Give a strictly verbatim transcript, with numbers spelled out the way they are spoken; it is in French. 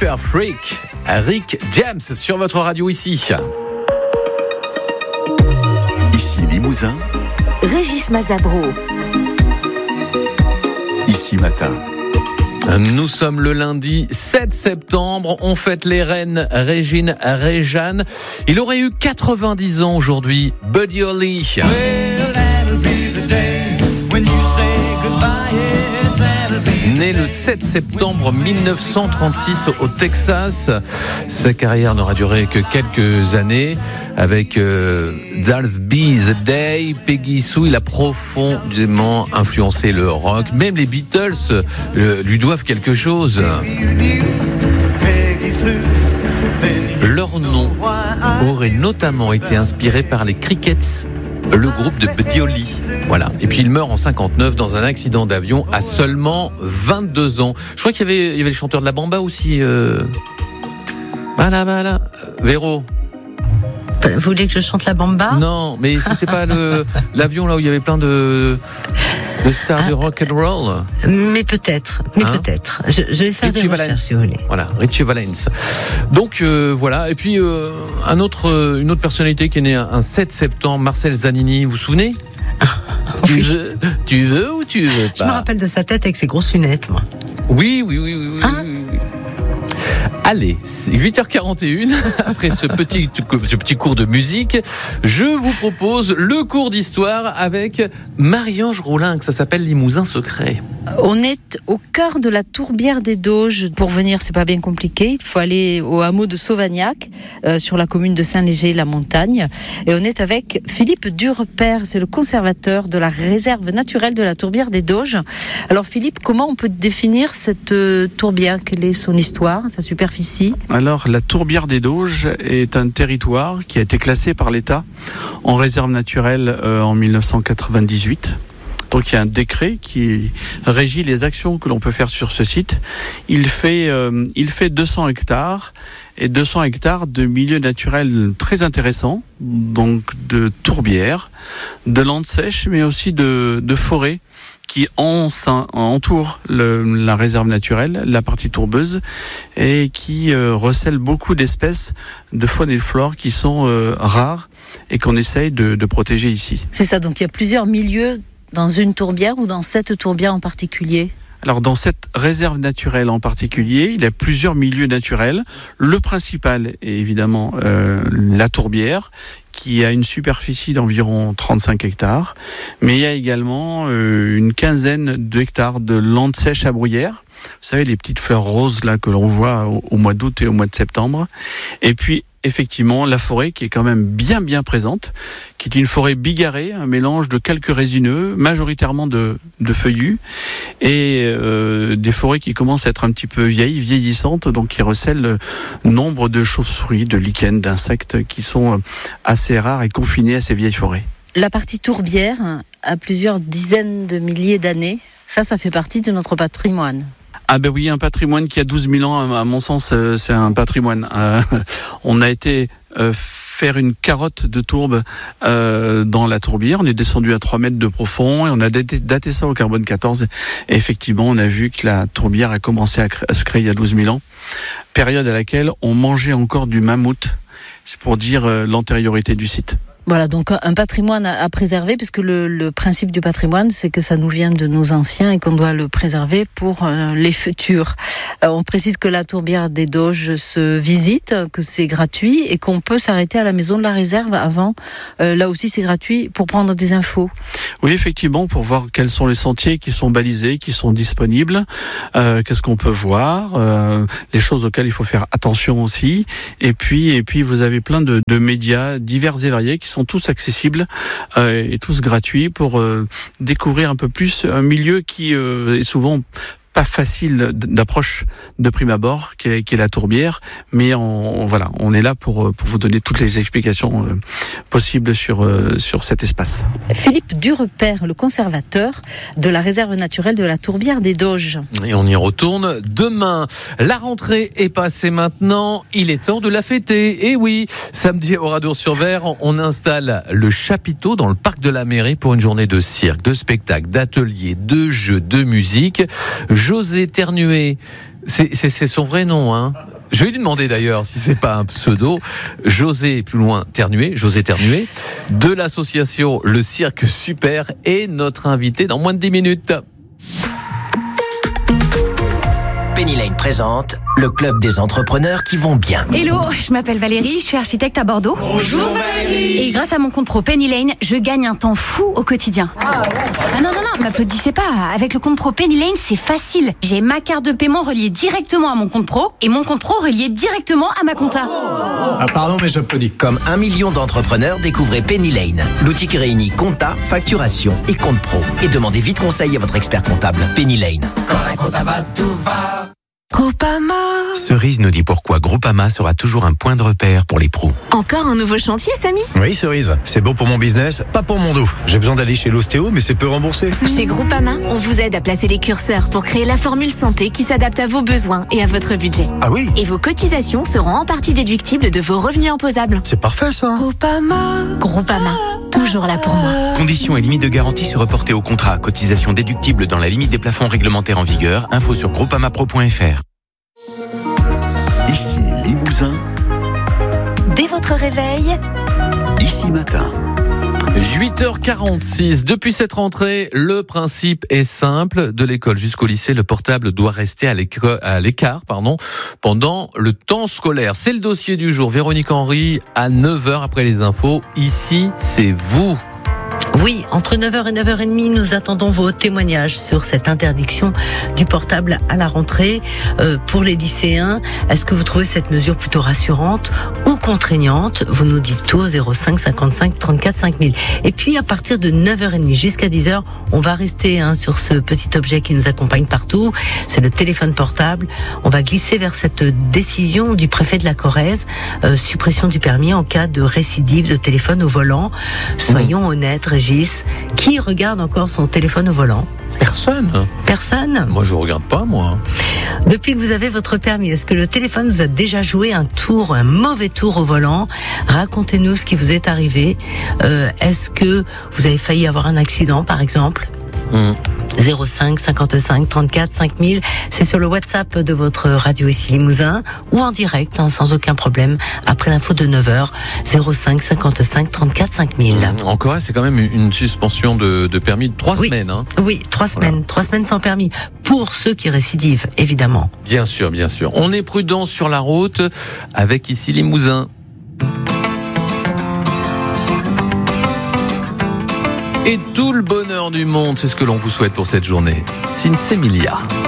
Super Freak, Rick James sur votre radio ici. Ici Limousin, Régis Mazabro. Ici Matin. Nous sommes le lundi sept septembre, on fête les reines Régine Réjane. Il aurait eu quatre-vingt-dix ans aujourd'hui, Buddy Holly. Né le sept septembre mille neuf cent trente-six au Texas, sa carrière n'aura duré que quelques années. Avec euh, That'll Be the Day, Peggy Sue, il a profondément influencé le rock. Même les Beatles euh, lui doivent quelque chose. Leur nom aurait notamment été inspiré par les Crickets, le groupe de Buddy Holly. Voilà. Et puis il meurt en cinquante-neuf dans un accident d'avion à seulement vingt-deux ans. Je crois qu'il y avait, il y avait le chanteur de la Bamba aussi. Euh... Voilà, voilà. Véro. Vous voulez que je chante la Bamba ? Non, mais c'était pas le l'avion là où il y avait plein de de stars ah, du rock and roll. Mais peut-être, mais hein peut-être. Je, je vais faire Richie des recherches Valens. si vous voulez. Voilà, Richie Valens. Donc euh, voilà. Et puis euh, un autre, euh, une autre personnalité qui est née un sept septembre, Marcel Zanini. Vous vous souvenez ? Tu veux, tu veux ou tu veux pas ? Je me rappelle de sa tête avec ses grosses lunettes, moi. Oui, oui, oui, oui. Hein oui, oui. Allez, c'est huit heures quarante et une. Après ce petit, ce petit cours de musique, je vous propose le cours d'histoire avec Marie-Ange Rollin, que ça s'appelle Limousin Secret. On est au cœur de la tourbière des Doges. Pour venir, c'est pas bien compliqué. Il faut aller au hameau de Sauvagnac, euh, sur la commune de Saint-Léger-la-Montagne. Et on est avec Philippe Durepère, c'est le conservateur de la réserve naturelle de la tourbière des Doges. Alors Philippe, comment on peut définir cette euh, tourbière ? Quelle est son histoire, sa superficie ? Alors, la tourbière des Doges est un territoire qui a été classé par l'État en réserve naturelle euh, en dix-neuf cent quatre-vingt-dix-huit. Donc il y a un décret qui régit les actions que l'on peut faire sur ce site. Il fait, euh, il fait deux cents hectares et deux cents hectares de milieux naturels très intéressants, donc de tourbières, de landes sèches, mais aussi de, de forêts qui entourent le, la réserve naturelle, la partie tourbeuse, et qui euh, recèlent beaucoup d'espèces de faune et de flore qui sont euh, rares et qu'on essaye de, de protéger ici. C'est ça, donc il y a plusieurs milieux dans une tourbière ou dans cette tourbière en particulier ? Alors dans cette réserve naturelle en particulier, il y a plusieurs milieux naturels. Le principal est évidemment euh, la tourbière, qui a une superficie d'environ trente-cinq hectares, mais il y a également euh, une quinzaine d'hectares de landes sèches à bruyère. Vous savez, les petites fleurs roses là que l'on voit au, au mois d'août et au mois de septembre. Et puis effectivement, la forêt qui est quand même bien bien présente, qui est une forêt bigarrée, un mélange de quelques résineux, majoritairement de, de feuillus, et euh, des forêts qui commencent à être un petit peu vieilles, vieillissantes, donc qui recèlent nombre de chauves-souris, de lichens, d'insectes qui sont assez rares et confinés à ces vieilles forêts. La partie tourbière a plusieurs dizaines de milliers d'années. Ça, ça fait partie de notre patrimoine. Ah ben oui, un patrimoine qui a douze mille ans, à mon sens, c'est un patrimoine. Euh, on a été euh, faire une carotte de tourbe euh, dans la tourbière. On est descendu à trois mètres de profond et on a daté, daté ça au carbone quatorze. Et effectivement, on a vu que la tourbière a commencé à, cré- à se créer il y a douze mille ans, période à laquelle on mangeait encore du mammouth. C'est pour dire euh, l'antériorité du site. Voilà, donc un patrimoine à préserver, puisque le, le principe du patrimoine, c'est que ça nous vient de nos anciens et qu'on doit le préserver pour euh, les futurs. Euh, on précise que la tourbière des Doges se visite, que c'est gratuit et qu'on peut s'arrêter à la maison de la réserve avant. Euh, là aussi, c'est gratuit pour prendre des infos. Oui, effectivement, pour voir quels sont les sentiers qui sont balisés, qui sont disponibles, euh, qu'est-ce qu'on peut voir, euh, les choses auxquelles il faut faire attention aussi. Et puis, et puis, vous avez plein de, de médias divers et variés qui sont tous accessibles euh, et tous gratuits pour euh, découvrir un peu plus un milieu qui euh, est souvent pas facile d'approche de prime abord, qui est, qui est la tourbière, mais on, on, voilà, on est là pour, pour vous donner toutes les explications euh, possibles sur, euh, sur cet espace. Philippe Durepère, le conservateur de la réserve naturelle de la tourbière des Doges. Et on y retourne demain. La rentrée est passée maintenant, il est temps de la fêter. Et oui, samedi à Oradour-sur-Ver, on installe le chapiteau dans le parc de la mairie pour une journée de cirque, de spectacle, d'ateliers, de jeux, de musique. José Ternuet, c'est, c'est, c'est son vrai nom, hein. Je vais lui demander d'ailleurs si c'est pas un pseudo. José, plus loin, Ternué, José Ternué, de l'association Le Cirque Super, est notre invité dans moins de dix minutes. Penny Lane présente le club des entrepreneurs qui vont bien. Hello, je m'appelle Valérie, je suis architecte à Bordeaux. Bonjour Valérie. Et grâce à mon compte pro Penny Lane, je gagne un temps fou au quotidien. Ah, ouais. ah non, non, non, m'applaudissez pas. Avec le compte pro Penny Lane, c'est facile. J'ai ma carte de paiement reliée directement à mon compte pro et mon compte pro relié directement à ma compta. Ah pardon, mais j'applaudis. Comme un million d'entrepreneurs, découvrez Penny Lane, l'outil qui réunit compta, facturation et compte pro. Et demandez vite conseil à votre expert comptable. Penny Lane. Quand la compta va, tout va. Groupama. Cerise nous dit pourquoi Groupama sera toujours un point de repère pour les pros. Encore un nouveau chantier, Samy ? Oui, Cerise. C'est bon pour mon business, pas pour mon dos. J'ai besoin d'aller chez l'ostéo, mais c'est peu remboursé. Chez Groupama, on vous aide à placer les curseurs pour créer la formule santé qui s'adapte à vos besoins et à votre budget. Ah oui ? Et vos cotisations seront en partie déductibles de vos revenus imposables. C'est parfait, ça. Groupama. Groupama, toujours là pour moi. Conditions et limites de garantie se reporter au contrat. Cotisation déductible dans la limite des plafonds réglementaires en vigueur. Info sur groupamapro point f r. Ici Limousin. Dès votre réveil, Ici Matin. huit heures quarante-six. Depuis cette rentrée, le principe est simple. De l'école jusqu'au lycée, le portable doit rester à l'écart, à l'écart pardon, pendant le temps scolaire. C'est le dossier du jour. Véronique Henry, à neuf heures après les infos. Ici, c'est vous. Oui, entre neuf heures et neuf heures trente, nous attendons vos témoignages sur cette interdiction du portable à la rentrée. Euh, pour les lycéens, est-ce que vous trouvez cette mesure plutôt rassurante ou contraignante ? Vous nous dites tout au zéro cinq cinquante-cinq trente-quatre cinq mille. Et puis, à partir de neuf heures trente jusqu'à dix heures, on va rester hein, sur ce petit objet qui nous accompagne partout. C'est le téléphone portable. On va glisser vers cette décision du préfet de la Corrèze, euh, suppression du permis en cas de récidive de téléphone au volant. Soyons mmh. honnêtes, Régis. Qui regarde encore son téléphone au volant ? Personne. Personne ? Moi, je regarde pas, moi. Depuis que vous avez votre permis, est-ce que le téléphone vous a déjà joué un tour, un mauvais tour au volant ? Racontez-nous ce qui vous est arrivé. Euh, est-ce que vous avez failli avoir un accident, par exemple ? Mmh. zéro cinq cinquante-cinq trente-quatre cinq mille, c'est sur le WhatsApp de votre radio ici Limousin ou en direct, hein, sans aucun problème, après l'info de neuf heures, zéro cinq cinquante-cinq trente-quatre cinq mille. Mmh. En Corée, c'est quand même une suspension de, de permis de trois oui. semaines. Hein. Oui, trois semaines, voilà. Trois semaines sans permis, pour ceux qui récidivent, évidemment. Bien sûr, bien sûr. On est prudent sur la route avec ici Limousin. Et tout le bonheur du monde, c'est ce que l'on vous souhaite pour cette journée. Sinsemilia.